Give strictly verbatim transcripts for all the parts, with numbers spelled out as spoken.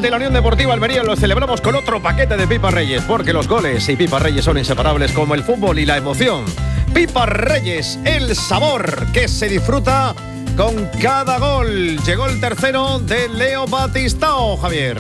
de la Unión Deportiva Almería lo celebramos con otro paquete de Pipa Reyes, porque los goles y Pipa Reyes son inseparables como el fútbol y la emoción. Pipa Reyes, el sabor que se disfruta con cada gol. Llegó el tercero de Leo Batistao, Javier.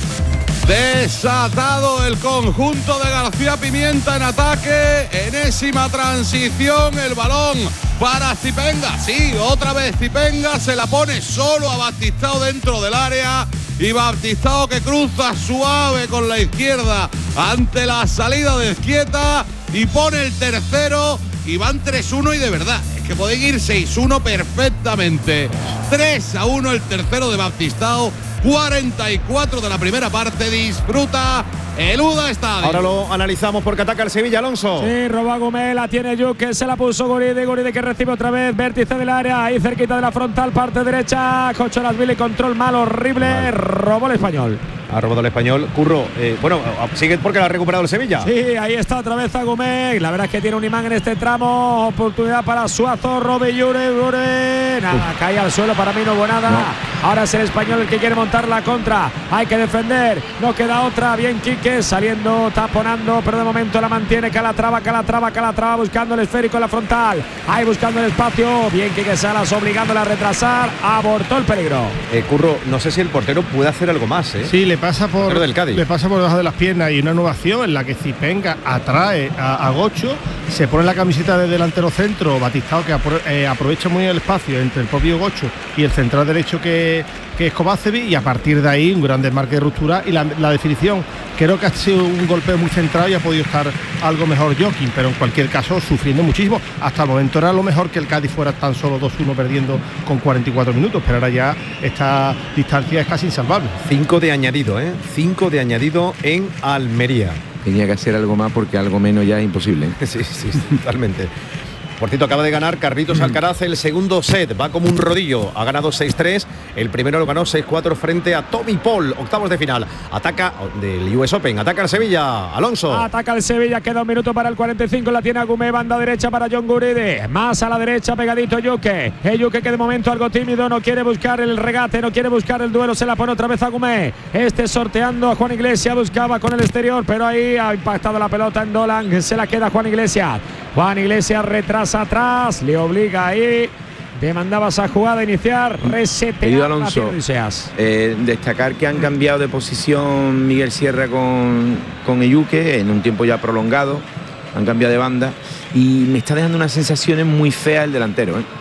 Desatado el conjunto de García Pimienta en ataque, enésima transición, el balón para Zipenga, sí, otra vez Zipenga, se la pone solo a Batistao dentro del área y Batistao que cruza suave con la izquierda ante la salida de Ezquieta y pone el tercero y van tres uno y de verdad, es que pueden ir seis uno perfectamente, tres a uno el tercero de Batistao. cuarenta y cuatro de la primera parte, disfruta el U D A Estadio. Ahora lo analizamos porque ataca el Sevilla, Alonso. Sí, roba Gumé, la tiene Yuque, se la puso Guridi, Guridi que recibe otra vez, vértice del área, ahí cerquita de la frontal, parte derecha, Cocholasvili, control mal, horrible, mal. Robó el español. Ha robado el español. Curro, eh, bueno, sigue porque lo ha recuperado el Sevilla. Sí, ahí está otra vez Agumé. La verdad es que tiene un imán en este tramo. Oportunidad para Suazo, Robe Yure, Yure. Nada, cae al suelo, para mí no hubo nada. No. Ahora es el español el que quiere montar la contra. Hay que defender, no queda otra. Bien Quique, saliendo, taponando, pero de momento la mantiene Calatrava, Calatrava, Calatrava, buscando el esférico en la frontal. Ahí buscando el espacio. Bien Quique Salas, obligándola a retrasar. Abortó el peligro. Eh, Curro, no sé si el portero puede hacer algo más, ¿eh? Sí, le pasa por del Cádiz. le pasa por debajo de las piernas y una innovación en la que Zipenga atrae a, a Gocho, se pone la camiseta de delantero centro, Batistao que apro, eh, aprovecha muy el espacio entre el propio Gocho y el central derecho que, que es Kovacevic, y a partir de ahí un gran desmarque de ruptura y la, la definición. Creo que ha sido un golpe muy centrado y ha podido estar algo mejor Joaquín, pero en cualquier caso sufriendo muchísimo. Hasta el momento era lo mejor que el Cádiz fuera tan solo dos uno perdiendo con cuarenta y cuatro minutos, pero ahora ya esta distancia es casi insalvable. Cinco de añadido, ¿eh? Cinco de añadido en Almería. Tenía que hacer algo más porque algo menos ya es imposible. Sí, sí, sí, totalmente. Por cierto, acaba de ganar Carlitos Alcaraz el segundo set, va como un rodillo, ha ganado seis tres, el primero lo ganó seis cuatro frente a Tommy Paul, octavos de final, ataca del U S Open, ataca el Sevilla, Alonso. Ataca el Sevilla, queda un minuto para el cuarenta y cinco, la tiene Agumé, banda derecha para John Guridi, más a la derecha pegadito Yuque, el Yuque que de momento algo tímido, no quiere buscar el regate, no quiere buscar el duelo, se la pone otra vez Agumé, este sorteando a Juan Iglesias, buscaba con el exterior, pero ahí ha impactado la pelota en Dolan, se la queda Juan Iglesias, Juan Iglesias retrasa atrás, le obliga ahí, demandaba esa jugada iniciar, resetear Alonso, eh, destacar que han cambiado de posición Miguel Sierra con, con Eyuque en un tiempo ya prolongado, han cambiado de banda y me está dejando unas sensaciones muy feas el delantero, ¿eh?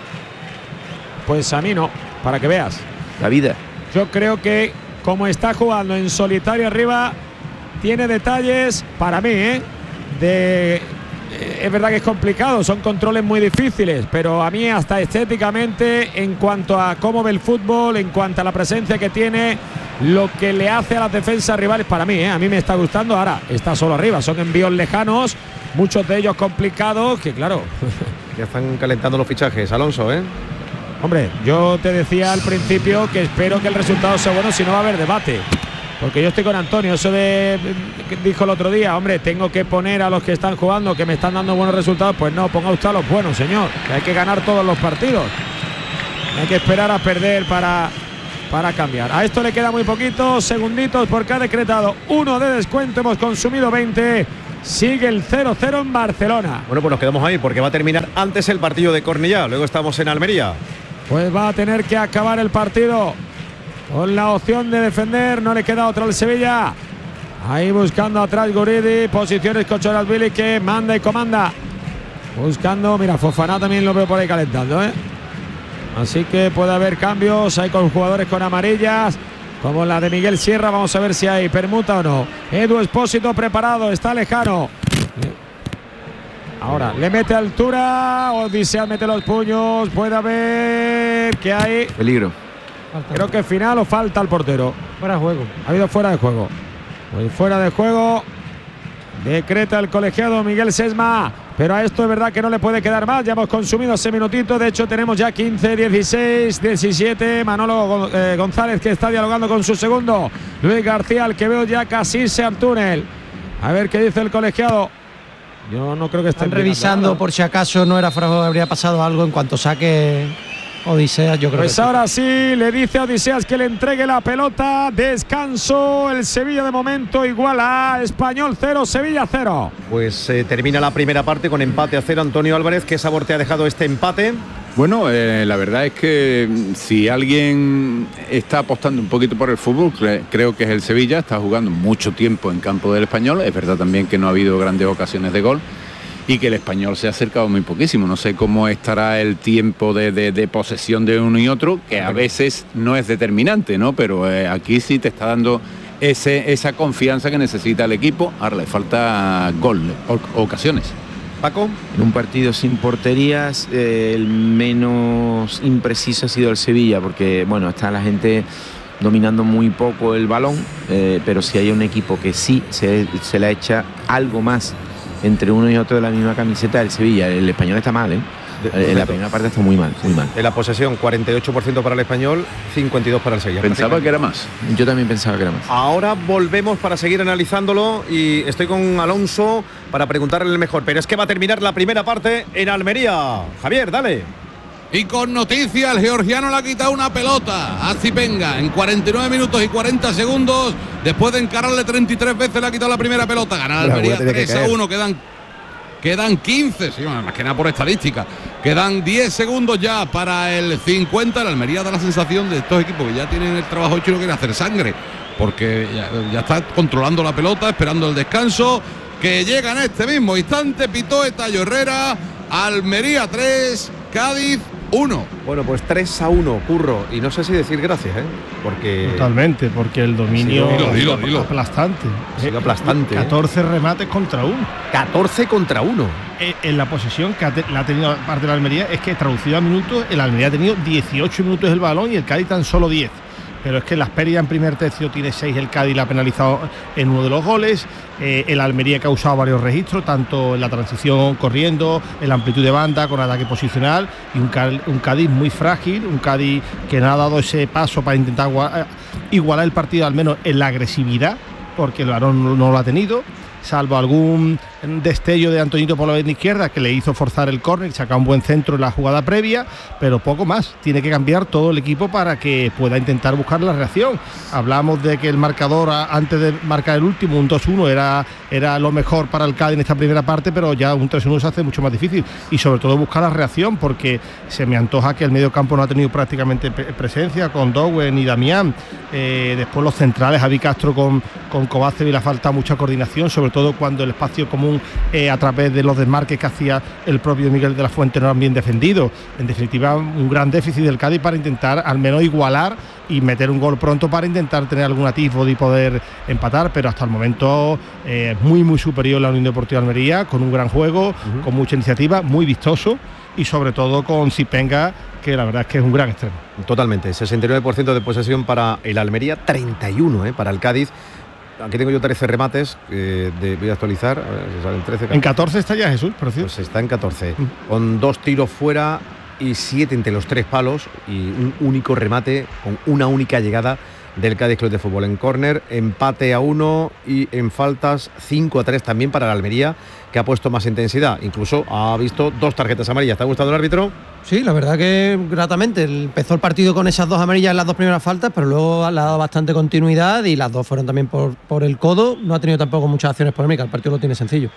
Pues a mí no, para que veas. La vida. Yo creo que como está jugando en solitario arriba, tiene detalles, para mí, ¿eh? de... Es verdad que es complicado, son controles muy difíciles, pero a mí hasta estéticamente, en cuanto a cómo ve el fútbol, en cuanto a la presencia que tiene, lo que le hace a las defensas rivales, para mí, ¿eh? a mí me está gustando. Ahora, está solo arriba, son envíos lejanos, muchos de ellos complicados, que claro. Ya están calentando los fichajes, Alonso, ¿eh? Hombre, yo te decía al principio que espero que el resultado sea bueno, si no va a haber debate. Porque yo estoy con Antonio, eso de que dijo el otro día, hombre, tengo que poner a los que están jugando, que me están dando buenos resultados. Pues no, ponga usted a los buenos, señor, que hay que ganar todos los partidos. Hay que esperar a perder para, para cambiar. A esto le queda muy poquito, segunditos, porque ha decretado uno de descuento, hemos consumido veinte. Sigue el cero cero en Barcelona. Bueno, pues nos quedamos ahí porque va a terminar antes el partido de Cornellá, luego estamos en Almería. Pues va a tener que acabar el partido con la opción de defender, no le queda otra al Sevilla. Ahí buscando atrás Guridi, posiciones Cocholasvili que manda y comanda. Buscando, mira, Fofana también lo veo por ahí calentando, ¿eh? Así que puede haber cambios, hay con jugadores con amarillas, como la de Miguel Sierra, vamos a ver si hay permuta o no. Edu Espósito preparado, está lejano. Ahora, le mete altura, Odisea mete los puños, puede haber, ¿qué hay? Peligro. Creo que final o falta al portero. Fuera de juego. Ha habido fuera de juego. Pues fuera de juego. Decreta el colegiado Miguel Sesma. Pero a esto es verdad que no le puede quedar más. Ya hemos consumido ese minutito. De hecho, tenemos ya quince, dieciséis, diecisiete. Manolo eh, González que está dialogando con su segundo. Luis García, al que veo ya casi irse al túnel. A ver qué dice el colegiado. Yo no creo que estén revisando por si acaso no era fuera de juego, habría pasado algo en cuanto saque Odiseas, yo creo Pues que ahora sí, le dice a Odiseas que le entregue la pelota. Descanso, el Sevilla de momento igual a Español cero, Sevilla cero. Pues eh, termina la primera parte con empate a cero. Antonio Álvarez, ¿qué sabor te ha dejado este empate? Bueno, eh, la verdad es que si alguien está apostando un poquito por el fútbol, cre- creo que es el Sevilla. Está jugando mucho tiempo en campo del Español. Es verdad también que no ha habido grandes ocasiones de gol y que el Español se ha acercado muy poquísimo. No sé cómo estará el tiempo de, de, de posesión de uno y otro, que a veces no es determinante, ¿no? Pero eh, aquí sí te está dando ese, esa confianza que necesita el equipo. Ahora le falta gol, o, ocasiones. Paco. En un partido sin porterías, eh, el menos impreciso ha sido el Sevilla, porque bueno, está la gente dominando muy poco el balón, eh, pero si hay un equipo que sí se, se le echa algo más entre uno y otro de la misma camiseta, el Sevilla. El Español está mal, ¿eh? De, en la primera parte está muy mal, muy mal. En la posesión, cuarenta y ocho por ciento para el Español, cincuenta y dos por ciento para el Sevilla. Pensaba que era más. Yo también pensaba que era más. Ahora volvemos para seguir analizándolo y estoy con Alonso para preguntarle el mejor. Pero es que va a terminar la primera parte en Almería. Javier, dale. Y con noticia, el georgiano le ha quitado una pelota a Zipenga en cuarenta y nueve minutos y cuarenta segundos. Después de encararle treinta y tres veces, le ha quitado la primera pelota. Gana el Almería tres a uno. Quedan, quedan quince, sí, más que nada por estadística. Quedan diez segundos ya para el cincuenta. El Almería da la sensación de estos equipos que ya tienen el trabajo hecho y no quieren hacer sangre, porque ya, ya está controlando la pelota, esperando el descanso, que llega en este mismo instante. Pitó Tallo Herrera. Almería tres, Cádiz uno. Bueno, pues tres a uno, Curro. Y no sé si decir gracias, ¿eh? Porque... Totalmente, porque el dominio Sí, dilo, dilo, es dilo. aplastante. Ha sido aplastante, ¿eh? catorce remates contra uno. catorce contra uno. Eh, En la posesión que ha te- la ha tenido parte de la Almería es que, traducido a minutos, el Almería ha tenido dieciocho minutos el balón y el Cádiz tan solo diez. Pero es que las pérdidas en primer tercio tiene seis, el Cádiz la ha penalizado en uno de los goles. Eh, el Almería que ha usado varios registros, tanto en la transición corriendo, en la amplitud de banda, con ataque posicional, y un, Cal- un Cádiz muy frágil, un Cádiz que no ha dado ese paso para intentar gua- igualar el partido, al menos en la agresividad, porque el varón no, no lo ha tenido, salvo algún destello de Antoñito por la banda izquierda que le hizo forzar el córner, sacar un buen centro en la jugada previa, pero poco más. Tiene que cambiar todo el equipo para que pueda intentar buscar la reacción. Hablamos de que el marcador a- antes de marcar el último, un dos uno, era, era lo mejor para el Cádiz en esta primera parte, pero ya un tres uno se hace mucho más difícil, y sobre todo buscar la reacción, porque se me antoja que el medio campo no ha tenido prácticamente pre- presencia con Dowen y Damián. Eh, después los centrales, Javi Castro con, con Kovacevic, le ha faltado mucha coordinación, sobre todo cuando el espacio común eh, a través de los desmarques que hacía el propio Miguel de la Fuente no eran bien defendidos. En definitiva, un gran déficit del Cádiz para intentar al menos igualar y meter un gol pronto para intentar tener algún atisbo de poder empatar, pero hasta el momento eh, muy muy superior la Unión Deportiva Almería, con un gran juego, uh-huh. con mucha iniciativa, muy vistoso, y sobre todo con Zipenga, que la verdad es que es un gran extremo. Totalmente, sesenta y nueve por ciento de posesión para el Almería, treinta y uno, ¿eh? Para el Cádiz. Aquí tengo yo trece remates, eh, de, voy a actualizar, a ver si salen trece. En catorce está ya Jesús, por cierto. Pues está en catorce, mm. con dos tiros fuera y siete entre los tres palos, y un único remate con una única llegada del Cádiz Club de Fútbol. En córner, empate a uno, y en faltas cinco a tres también para el Almería, que ha puesto más intensidad. Incluso ha visto dos tarjetas amarillas. ¿Te ha gustado el árbitro? Sí, la verdad que gratamente. Empezó el partido con esas dos amarillas en las dos primeras faltas, pero luego le ha dado bastante continuidad y las dos fueron también por, por el codo. No ha tenido tampoco muchas acciones polémicas, el partido lo tiene sencillo.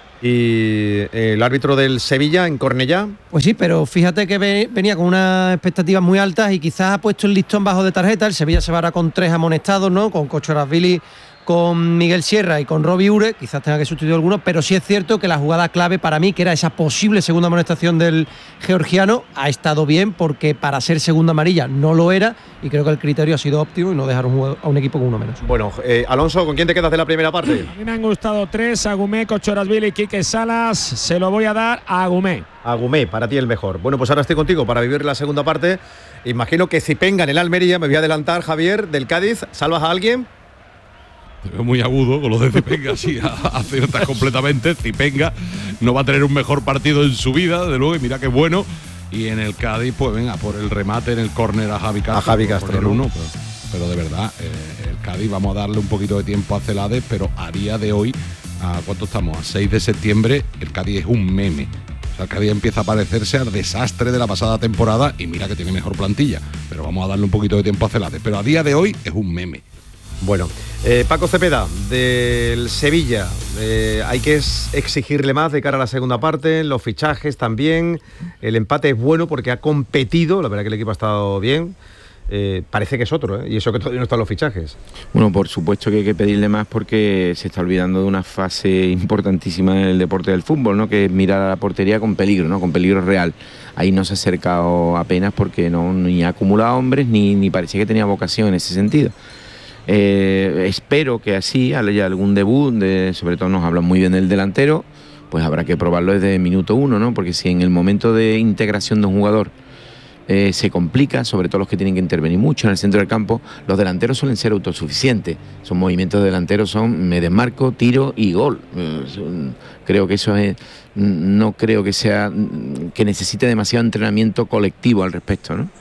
¿Y el árbitro del Sevilla en Cornellá? Pues sí, pero fíjate que ve, venía con unas expectativas muy altas y quizás ha puesto el listón bajo de tarjeta. El Sevilla se va ahora con tres amonestados, ¿no? Con Kochorashvili, con Miguel Sierra y con Robbie Ure, quizás tenga que sustituir algunos, pero sí es cierto que la jugada clave para mí, que era esa posible segunda amonestación del georgiano, ha estado bien, porque para ser segunda amarilla no lo era, y creo que el criterio ha sido óptimo y no dejar un juego, a un equipo con uno menos. Bueno, eh, Alonso, ¿con quién te quedas de la primera parte? A mí me han gustado tres, Agumé, Kochorashvili y Quique Salas. Se lo voy a dar a Agumé. Agumé, para ti el mejor. Bueno, pues ahora estoy contigo para vivir la segunda parte. Imagino que Zipenga en el Almería, me voy a adelantar, Javier, del Cádiz. ¿Salvas a alguien? Te veo muy agudo con los de Zipenga, sí, aciertas completamente. Zipenga no va a tener un mejor partido en su vida, de luego, y mira qué bueno. Y en el Cádiz, pues venga, por el remate en el córner a Javi Castro. A Javi Castro, por ¿no? uno, pero, pero de verdad, eh, el Cádiz, vamos a darle un poquito de tiempo a Celades, pero a día de hoy, ¿a cuánto estamos? A seis de septiembre, el Cádiz es un meme. O sea, cada día empieza a parecerse al desastre de la pasada temporada y mira que tiene mejor plantilla, pero vamos a darle un poquito de tiempo a Celades, pero a día de hoy es un meme. Bueno, eh, Paco Cepeda, del Sevilla, eh, hay que exigirle más de cara a la segunda parte, los fichajes también, el empate es bueno porque ha competido, la verdad que el equipo ha estado bien, eh, parece que es otro, ¿eh? Y eso que todavía no están los fichajes. Bueno, por supuesto que hay que pedirle más porque se está olvidando de una fase importantísima en el deporte del fútbol, ¿no? Que es mirar a la portería con peligro, ¿no? Con peligro real. Ahí no se ha acercado apenas porque no ni ha acumulado hombres ni, ni parecía que tenía vocación en ese sentido. Eh, espero que así haya algún debut, de, sobre todo nos hablan muy bien del delantero, pues habrá que probarlo desde minuto uno, ¿no? Porque si en el momento de integración de un jugador eh, se complica, sobre todo los que tienen que intervenir mucho en el centro del campo, los delanteros suelen ser autosuficientes, son movimientos delanteros, son me desmarco, tiro y gol. Eh, son, creo que eso es, no creo que sea, que necesite demasiado entrenamiento colectivo al respecto, ¿no?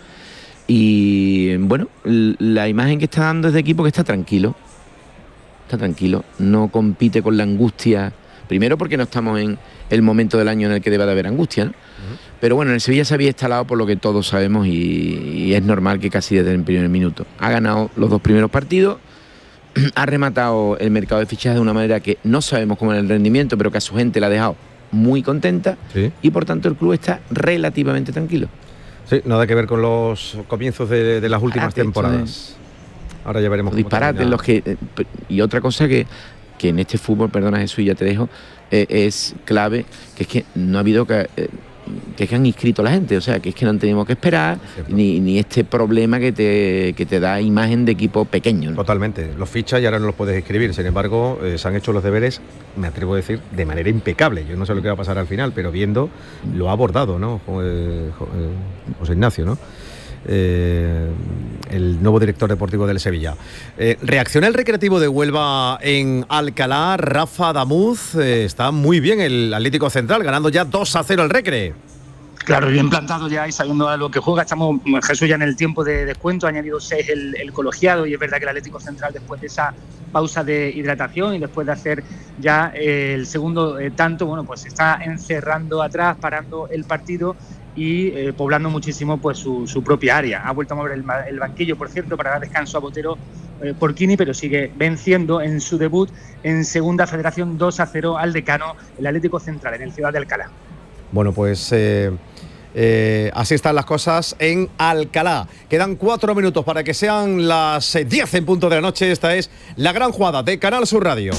Y bueno, la imagen que está dando es de equipo que está tranquilo, está tranquilo, no compite con la angustia, primero porque no estamos en el momento del año en el que debe de haber angustia, ¿no? Uh-huh. Pero bueno, en el Sevilla se había instalado por lo que todos sabemos y, y es normal que casi desde el primer minuto. Ha ganado los dos primeros partidos, ha rematado el mercado de fichajes de una manera que no sabemos cómo es el rendimiento, pero que a su gente la ha dejado muy contenta, sí. Y por tanto el club está relativamente tranquilo. Sí, nada que ver con los comienzos de, de las últimas Disparate, temporadas. Ahora ya veremos. Disparates los que y otra cosa que, que en este fútbol, perdona Jesús, ya te dejo, eh, es clave, que es que no ha habido que, eh, que, es que han inscrito a la gente, o sea, que es que no han tenido que esperar ni, ni este problema que te, que te da imagen de equipo pequeño, ¿no? Totalmente, los fichas y ahora no los puedes escribir, sin embargo, eh, se han hecho los deberes, me atrevo a decir, de manera impecable. Yo no sé lo que va a pasar al final, pero viendo, lo ha abordado, ¿no? Eh, José Ignacio, ¿no? Eh, el nuevo director deportivo del Sevilla. Eh, reacciona el Recreativo de Huelva en Alcalá. Rafa Damuz, eh, está muy bien el Atlético Central, ganando ya dos a cero el Recre. Claro, bien plantado ya y sabiendo a lo que juega. Estamos, Jesús, ya en el tiempo de descuento, ha añadido seis el, el colegiado y es verdad que el Atlético Central, después de esa pausa de hidratación y después de hacer ya eh, el segundo eh, tanto, bueno, pues se está encerrando atrás, parando el partido y eh, poblando muchísimo pues su, su propia área. Ha vuelto a mover el, el banquillo, por cierto, para dar descanso a Botero eh, Porquini, pero sigue venciendo en su debut en Segunda Federación dos a cero al decano, el Atlético Central, en el Ciudad de Alcalá. Bueno, pues eh, eh, así están las cosas en Alcalá. Quedan cuatro minutos para que sean las diez en punto de la noche. Esta es la gran jugada de Canal Sur Radio.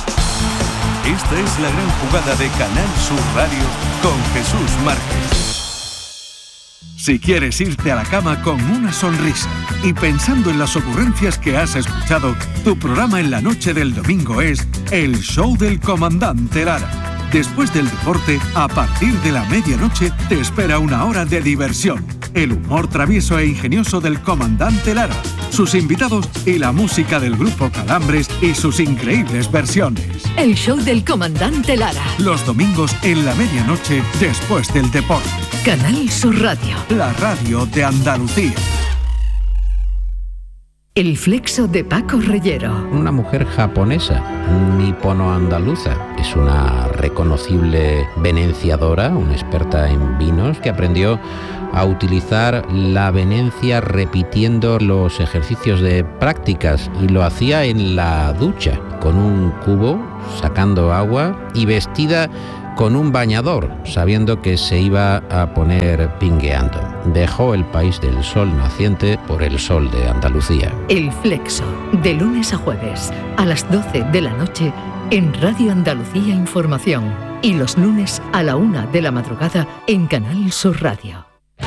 Esta es la gran jugada de Canal Sur Radio con Jesús Márquez. Si quieres irte a la cama con una sonrisa y pensando en las ocurrencias que has escuchado, tu programa en la noche del domingo es El Show del Comandante Lara. Después del deporte, a partir de la medianoche, te espera una hora de diversión. El humor travieso e ingenioso del Comandante Lara, sus invitados y la música del grupo Calambres y sus increíbles versiones. El Show del Comandante Lara. Los domingos en la medianoche, después del deporte. Canal Sur Radio. La radio de Andalucía. El flexo de Paco Reyero. Una mujer japonesa, nipono-andaluza. Es una reconocible venenciadora, una experta en vinos, que aprendió a utilizar la venencia repitiendo los ejercicios de prácticas y lo hacía en la ducha, con un cubo, sacando agua y vestida con un bañador, sabiendo que se iba a poner pingueando. Dejó el país del sol naciente por el sol de Andalucía. El Flexo, de lunes a jueves, a las doce de la noche, en Radio Andalucía Información. Y los lunes a la una de la madrugada, en Canal Sur Radio.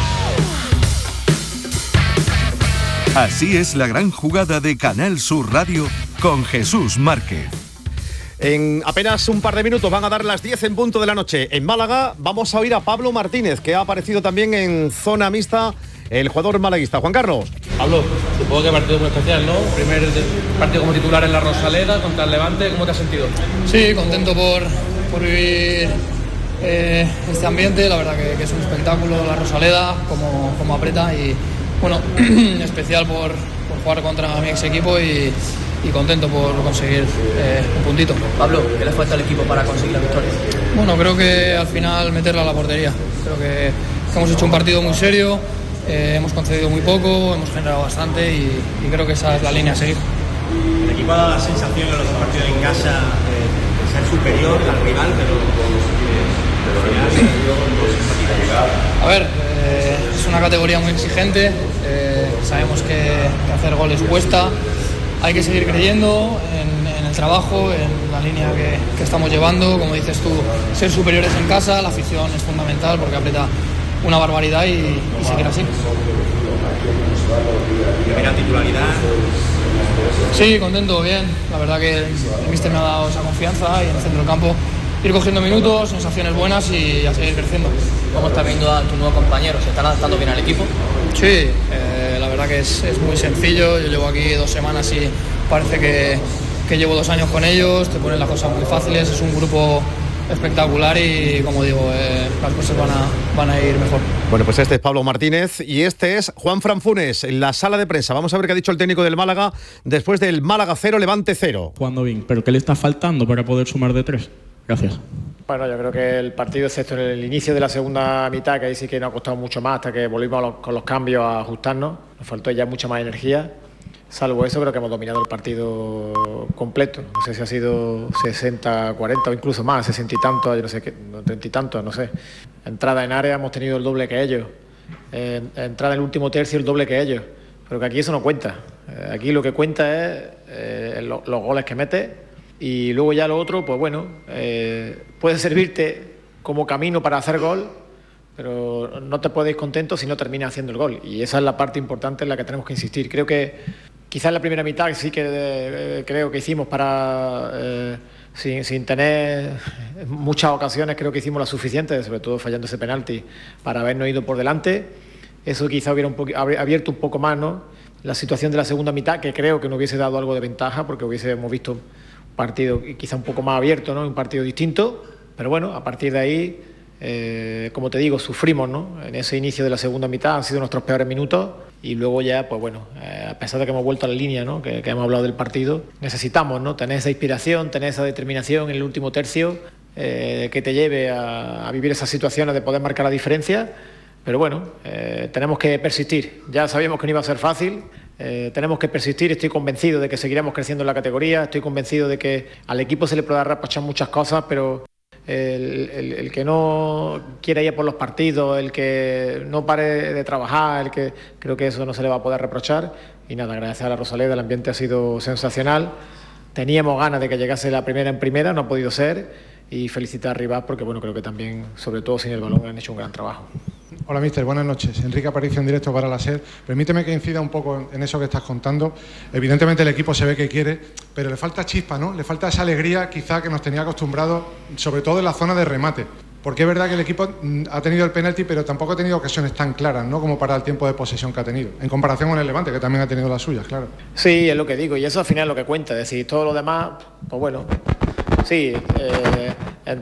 Así es la gran jugada de Canal Sur Radio con Jesús Márquez. En apenas un par de minutos van a dar las diez en punto de la noche. En Málaga vamos a oír a Pablo Martínez, que ha aparecido también en zona mixta, el jugador malaguista. Juan Carlos. Pablo, supongo que partido muy especial, ¿no? Primer partido como titular en la Rosaleda contra el Levante. ¿Cómo te has sentido? Sí, contento por, por vivir eh, este ambiente. La verdad que, que es un espectáculo la Rosaleda, como, como aprieta y, bueno, especial por, por jugar contra mi ex equipo y y contento por conseguir eh, un puntito. Pablo, ¿qué le falta al equipo para conseguir la victoria? Bueno, creo que al final meterla a la portería. Creo que, que hemos hecho un partido muy serio, eh, hemos concedido muy poco, hemos generado bastante y, y creo que esa es la línea a seguir. El equipo ha dado la sensación en los dos partidos en casa de ser superior al rival, pero a ver, eh, es una categoría muy exigente, eh, sabemos que, que hacer goles cuesta, hay que seguir creyendo en, en el trabajo, en la línea que, que estamos llevando, como dices tú, ser superiores en casa, la afición es fundamental porque aprieta una barbaridad y, y seguir así. Primera titularidad. Sí, contento, bien. La verdad que el míster me ha dado esa confianza y en el centro del campo ir cogiendo minutos, sensaciones buenas y a seguir creciendo. ¿Cómo estás viendo a tu nuevo compañero? ¿Se están adaptando bien al equipo? Sí, eh, la verdad que es, es muy sencillo. Yo llevo aquí dos semanas y parece que, que llevo dos años con ellos. Te ponen las cosas muy fáciles, es un grupo espectacular y, como digo, eh, las cosas van a, van a ir mejor. Bueno, pues este es Pablo Martínez y este es Juan Fran Funes en la sala de prensa. Vamos a ver qué ha dicho el técnico del Málaga después del Málaga cero, Levante cero. Jugando bien, pero ¿qué le está faltando para poder sumar de tres? Gracias. Bueno, yo creo que el partido, excepto en el inicio de la segunda mitad, que ahí sí que nos ha costado mucho más hasta que volvimos a los, con los cambios a ajustarnos, nos faltó ya mucha más energía. Salvo eso, creo que hemos dominado el partido completo. No sé si ha sido sesenta cuarenta o incluso más, sesenta y tantos, yo no sé qué, treinta y tantos, no sé. Entrada en área hemos tenido el doble que ellos. Eh, entrada en el último tercio el doble que ellos. Pero que aquí eso no cuenta. Eh, aquí lo que cuenta es eh, lo, los goles que mete. Y luego ya lo otro, pues bueno, eh, puede servirte como camino para hacer gol, pero no te puedes ir contento si no terminas haciendo el gol. Y esa es la parte importante en la que tenemos que insistir. Creo que quizás en la primera mitad sí que eh, creo que hicimos para, eh, sin, sin tener muchas ocasiones, creo que hicimos las suficientes, sobre todo fallando ese penalti, para habernos ido por delante. Eso quizá hubiera un poco, abierto un poco más, ¿no?, la situación de la segunda mitad, que creo que nos hubiese dado algo de ventaja, porque hubiésemos visto partido quizá un poco más abierto, ¿no?, un partido distinto, pero bueno, a partir de ahí, eh, como te digo, sufrimos, ¿no?, en ese inicio de la segunda mitad, han sido nuestros peores minutos y luego ya, pues bueno, eh, a pesar de que hemos vuelto a la línea, ¿no?, que, que hemos hablado del partido, necesitamos, ¿no?, tener esa inspiración, tener esa determinación en el último tercio, eh, que te lleve a, a vivir esas situaciones de poder marcar la diferencia, pero bueno, eh, tenemos que persistir, ya sabíamos que no iba a ser fácil. Eh, tenemos que persistir, estoy convencido de que seguiremos creciendo en la categoría, estoy convencido de que al equipo se le puede reprochar muchas cosas, pero el, el, el que no quiera ir por los partidos, el que no pare de trabajar, el que creo que eso no se le va a poder reprochar. Y nada, gracias a la Rosaleda, el ambiente ha sido sensacional. Teníamos ganas de que llegase la primera en primera, no ha podido ser. Y felicitar a Rivas porque bueno, creo que también, sobre todo sin el balón, han hecho un gran trabajo. Hola, míster, buenas noches. Enrique Aparicio en directo para la SER. Permíteme que incida un poco en eso que estás contando. Evidentemente el equipo se ve que quiere, pero le falta chispa, ¿no? Le falta esa alegría quizá que nos tenía acostumbrados, sobre todo en la zona de remate. Porque es verdad que el equipo ha tenido el penalti, pero tampoco ha tenido ocasiones tan claras, ¿no?, como para el tiempo de posesión que ha tenido, en comparación con el Levante, que también ha tenido las suyas, claro. Sí, es lo que digo, y eso al final es lo que cuenta. Es decir, todo lo demás, pues bueno, sí, eh,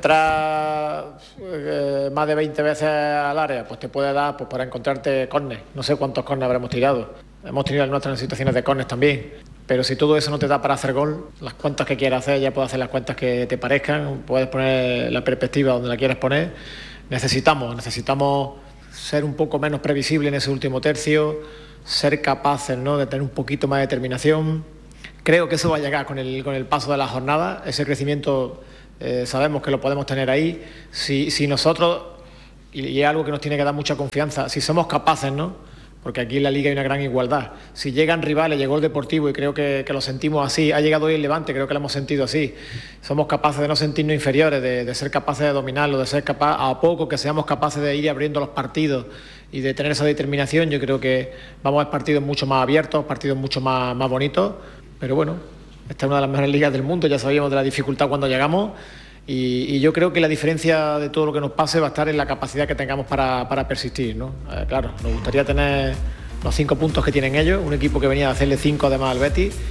entrar eh, más de veinte veces al área, pues te puede dar, pues, para encontrarte córner. No sé cuántos córner habremos tirado. Hemos tenido nuestras situaciones de córner también. Pero si todo eso no te da para hacer gol, las cuentas que quieras hacer, ya puedes hacer las cuentas que te parezcan, puedes poner la perspectiva donde la quieras poner. Necesitamos, necesitamos ser un poco menos previsibles en ese último tercio, ser capaces, ¿no?, de tener un poquito más de determinación. Creo que eso va a llegar con el, con el paso de la jornada, ese crecimiento eh, sabemos que lo podemos tener ahí. Si, si nosotros, y, y es algo que nos tiene que dar mucha confianza, si somos capaces, ¿no?, porque aquí en la Liga hay una gran igualdad. Si llegan rivales, llegó el Deportivo y creo que, que lo sentimos así, ha llegado hoy el Levante, creo que lo hemos sentido así. Somos capaces de no sentirnos inferiores, de, de ser capaces de dominarlo, de ser capaces, a poco que seamos capaces de ir abriendo los partidos y de tener esa determinación. Yo creo que vamos a ver partidos mucho más abiertos, partidos mucho más, más bonitos, pero bueno, esta es una de las mejores ligas del mundo, ya sabíamos de la dificultad cuando llegamos. Y, y yo creo que la diferencia de todo lo que nos pase va a estar en la capacidad que tengamos para, para persistir, ¿no? Eh, claro, nos gustaría tener los cinco puntos que tienen ellos, un equipo que venía a hacerle cinco además al Betis,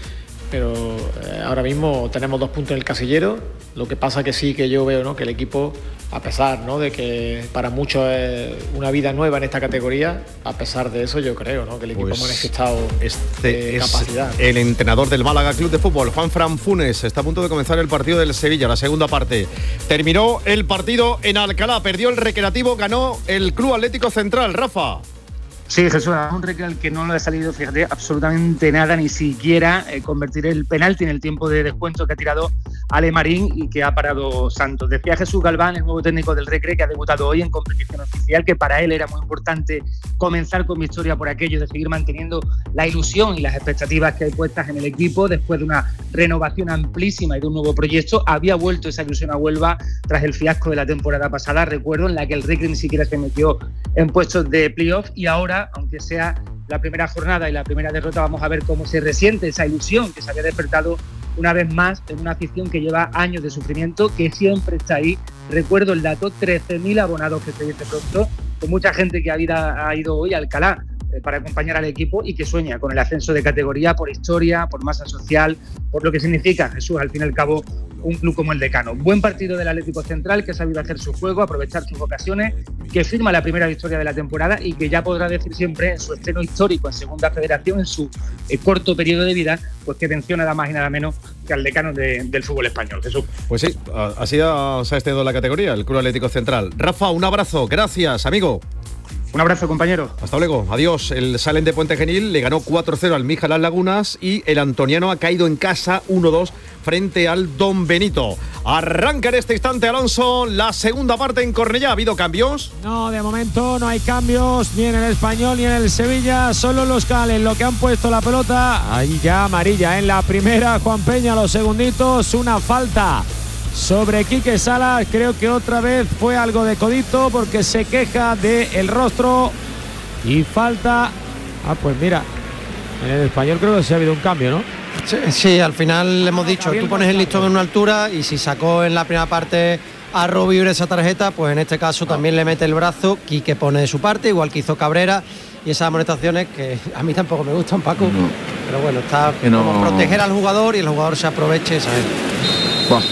pero eh, ahora mismo tenemos dos puntos en el casillero. Lo que pasa que sí que yo veo, ¿no?, que el equipo, a pesar, ¿no?, de que para muchos es una vida nueva en esta categoría, a pesar de eso yo creo, ¿no?, que el equipo Pues ha manifestado este eh, es capacidad. el entrenador del Málaga Club de Fútbol, Juanfran Funes. Está a punto de comenzar el partido del Sevilla, la segunda parte. Terminó el partido en Alcalá, perdió el Recreativo, ganó el Club Atlético Central. Rafa. Sí, Jesús, un Recre al que no le ha salido, fíjate, absolutamente nada, ni siquiera eh, convertir el penalti en el tiempo de descuento que ha tirado Ale Marín y que ha parado Santos. Decía Jesús Galván, el nuevo técnico del Recre, que ha debutado hoy en competición oficial, que para él era muy importante comenzar con victoria por aquello de seguir manteniendo la ilusión y las expectativas que hay puestas en el equipo después de una renovación amplísima y de un nuevo proyecto. Había vuelto esa ilusión a Huelva tras el fiasco de la temporada pasada, recuerdo, en la que el Recre ni siquiera se metió en puestos de playoff, y ahora, aunque sea la primera jornada y la primera derrota, vamos a ver cómo se resiente esa ilusión que se había despertado una vez más en una afición que lleva años de sufrimiento, que siempre está ahí. Recuerdo el dato, trece mil abonados, que se dice pronto, con mucha gente que ha ido, ha ido hoy a Alcalá eh, para acompañar al equipo y que sueña con el ascenso de categoría por historia, por masa social, por lo que significa, Jesús, al fin y al cabo, un club como el Decano. Buen partido del Atlético Central, que ha sabido hacer su juego, aprovechar sus ocasiones, que firma la primera victoria de la temporada y que ya podrá decir siempre en su estreno histórico en Segunda Federación, en su eh, corto periodo de vida, pues que venció nada más y nada menos que al Decano de, del fútbol español. Jesús. Pues sí, así se ha estrenado la categoría, el Club Atlético Central. Rafa, un abrazo, gracias, amigo. Un abrazo, compañero. Hasta luego, adiós. El Salem de Puente Genil le ganó cuatro cero al Mija Las Lagunas y el Antoniano ha caído en casa uno dos frente al Don Benito. Arranca en este instante, Alonso, la segunda parte en Cornellá. ¿Ha habido cambios? No, de momento no hay cambios ni en el Español ni en el Sevilla, solo los Cales, lo que han puesto la pelota. Ahí ya amarilla en la primera, Juan Peña, los segunditos, una falta sobre Quique Salas. Creo que otra vez fue algo de codito porque se queja del rostro y falta. Ah, pues mira, en el Español creo que sí ha habido un cambio, ¿no? Sí, sí, al final le hemos dicho, tú pones el listón en una altura y si sacó en la primera parte a Robbie Ure esa tarjeta, pues en este caso también le mete el brazo. Quique pone de su parte, igual que hizo Cabrera, y esas amonestaciones que a mí tampoco me gustan, Paco, no. Pero bueno, está no. como proteger al jugador y el jugador se aproveche, ¿sabes? Buah.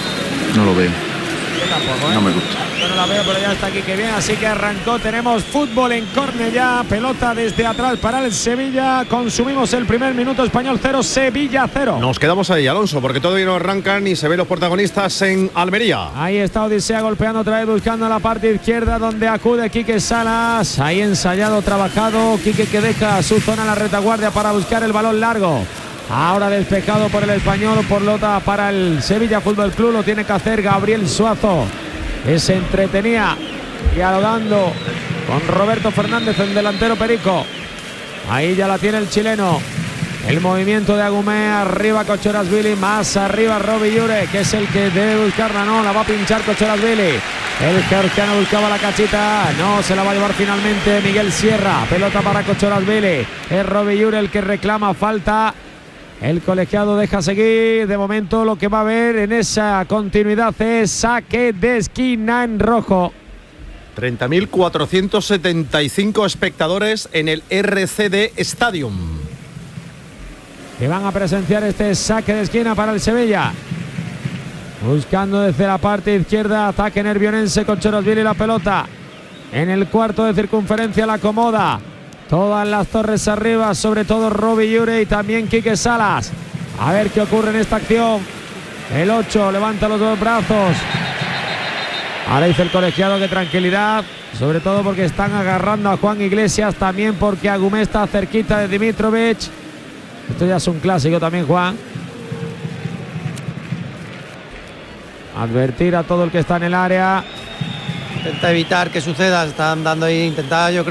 No lo veo. Yo tampoco, ¿eh? No me gusta. Yo no la veo, pero ya está aquí que bien. Así que arrancó. Tenemos fútbol en Cornellá. Pelota desde atrás para el Sevilla. Consumimos el primer minuto. Español cero, Sevilla cero. Nos quedamos ahí, Alonso, porque todavía no arrancan y se ven los protagonistas en Almería. Ahí está Odisea golpeando otra vez, buscando la parte izquierda donde acude Quique Salas. Ahí ensayado, trabajado. Quique que deja su zona en la retaguardia para buscar el balón largo. Ahora despejado por el Español, por lota para el Sevilla Fútbol Club. Lo tiene que hacer Gabriel Suazo, que se entretenía dialogando con Roberto Fernández, el delantero perico. Ahí ya la tiene el chileno. El movimiento de Agumé, arriba Cochorasvili, más arriba Robbie Ure, que es el que debe buscarla. No, la va a pinchar Cochorasvili. El georgiano buscaba la cachita, no, se la va a llevar finalmente Miguel Sierra. Pelota para Cochorasvili, es Robbie Ure el que reclama falta. El colegiado deja seguir. De momento lo que va a haber en esa continuidad es saque de esquina en rojo. treinta mil cuatrocientos setenta y cinco espectadores en el R C D Stadium, que van a presenciar este saque de esquina para el Sevilla. Buscando desde la parte izquierda, ataque nervionense con Chorosvili y la pelota. En el cuarto de circunferencia la acomoda. Todas las torres arriba, sobre todo Robbie Ure y también Quique Salas. A ver qué ocurre en esta acción. El ocho levanta los dos brazos. Ahora dice el colegiado que tranquilidad, sobre todo porque están agarrando a Juan Iglesias, también porque Agumé está cerquita de Dimitrovic. Esto ya es un clásico también, Juan. Advertir a todo el que está en el área. Intenta evitar que suceda, están dando ahí, intentaba yo creo